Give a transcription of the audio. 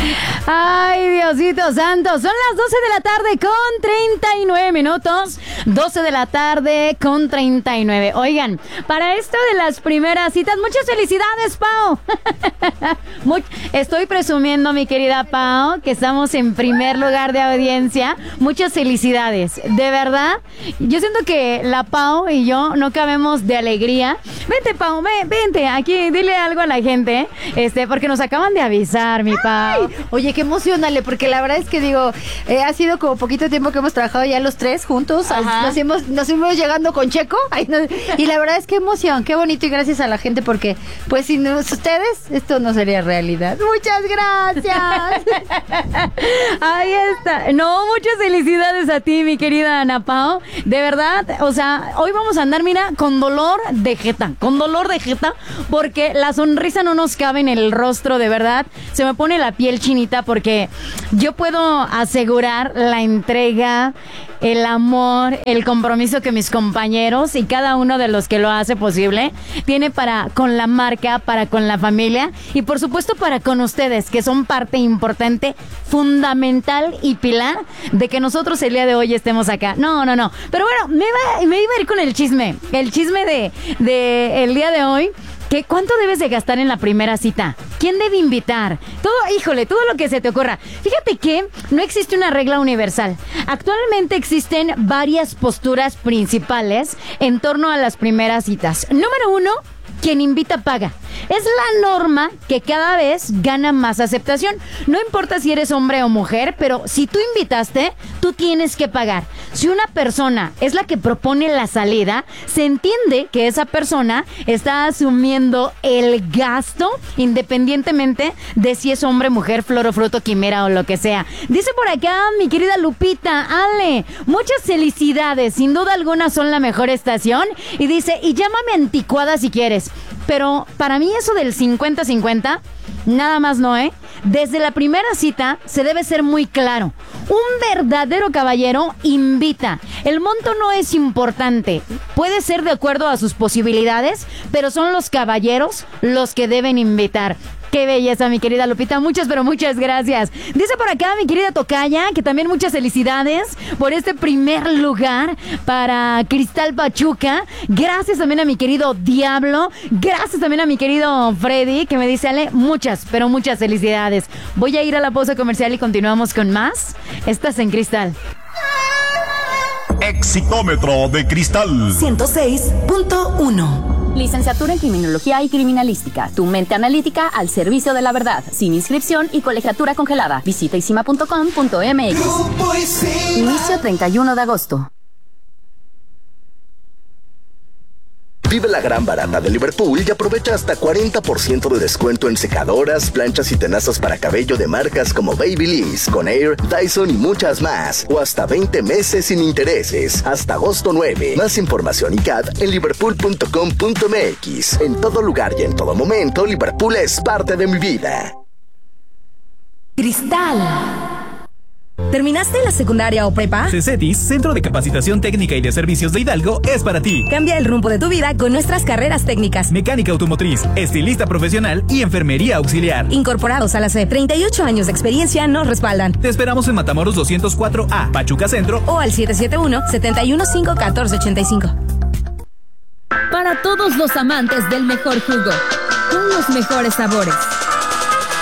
Ay, Diosito santo, son las 12 de la tarde con 39 minutos. 12 de la tarde con 39. Oigan, para esto de las primeras citas, muchas felicidades, Pau. Estoy presumiendo, mi querida Pau, que estamos en primer lugar de audiencia. Muchas felicidades, de verdad. Yo siento que la Pau y yo no cabemos de alegría. Vente, Pau, vente, aquí, dile algo a la gente, porque nos acaban de avisar, mi Pau. Oye, qué emocionale, porque la verdad es que digo, ha sido como poquito tiempo que hemos trabajado ya los tres juntos. Nos fuimos llegando con Checo. Y la verdad es que emoción, qué bonito, y gracias a la gente, porque pues sin ustedes esto no sería realidad. Muchas gracias. Ahí está. No, muchas felicidades a ti, mi querida Ana Pao. De verdad, o sea, hoy vamos a andar, mira, con dolor de jeta, porque la sonrisa no nos cabe en el rostro, de verdad. Se me pone la piel chinita porque yo puedo asegurar la entrega, el amor, el compromiso que mis compañeros y cada uno de los que lo hace posible tiene para con la marca, para con la familia y por supuesto para con ustedes, que son parte importante, fundamental y pilar de que nosotros el día de hoy estemos acá. No. Pero bueno, me iba a ir con el chisme de el día de hoy. ¿Cuánto debes de gastar en la primera cita? ¿Quién debe invitar? Todo lo que se te ocurra. Fíjate que no existe una regla universal. Actualmente existen varias posturas principales en torno a las primeras citas. Número 1, quien invita paga. Es la norma que cada vez gana más aceptación. No importa si eres hombre o mujer, pero si tú invitaste, tú tienes que pagar. Si una persona es la que propone la salida, se entiende que esa persona está asumiendo el gasto independientemente de si es hombre, mujer, flor o fruto, quimera o lo que sea. Dice por acá mi querida Lupita, Ale, muchas felicidades, sin duda alguna son la mejor estación. Y dice, y llámame anticuada si quieres. Pero para mí eso del 50-50, nada más no, ¿eh? Desde la primera cita se debe ser muy claro. Un verdadero caballero invita. El monto no es importante. Puede ser de acuerdo a sus posibilidades, pero son los caballeros los que deben invitar. Qué belleza, mi querida Lupita. Muchas, pero muchas gracias. Dice por acá mi querida Tocaya que también muchas felicidades por este primer lugar para Cristal Pachuca. Gracias también a mi querido Diablo. Gracias también a mi querido Freddy, que me dice, Ale, muchas, pero muchas felicidades. Voy a ir a la pausa comercial y continuamos con más. Estás en Cristal. Exitómetro de Cristal 106.1. Licenciatura en Criminología y Criminalística. Tu mente analítica al servicio de la verdad. Sin inscripción y colegiatura congelada. Visita isima.com.mx. Inicio 31 de agosto. Vive la gran barata de Liverpool y aprovecha hasta 40% de descuento en secadoras, planchas y tenazas para cabello de marcas como Babyliss, Conair, Dyson y muchas más. O hasta 20 meses sin intereses. Hasta agosto 9. Más información y CAT en liverpool.com.mx. En todo lugar y en todo momento, Liverpool es parte de mi vida. Cristal. ¿Terminaste la secundaria o prepa? CECETIS, Centro de Capacitación Técnica y de Servicios de Hidalgo, es para ti. Cambia el rumbo de tu vida con nuestras carreras técnicas. Mecánica automotriz, estilista profesional y enfermería auxiliar. Incorporados a la SEP, 38 años de experiencia nos respaldan. Te esperamos en Matamoros 204A, Pachuca Centro, o al 771-715-1485. Para todos los amantes del mejor jugo, con los mejores sabores,